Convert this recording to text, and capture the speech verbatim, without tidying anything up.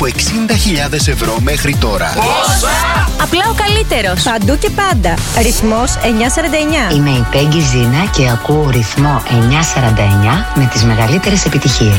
από εξήντα χιλιάδες ευρώ μέχρι τώρα. Πόσα! Απλά ο καλύτερος. Παντού και πάντα. Ρυθμός εννιακόσια σαράντα εννιά. Είμαι η Πέγγι Ζήνα και ακούω ρυθμό εννιακόσια σαράντα εννιά με τις μεγαλύτερες επιτυχίες.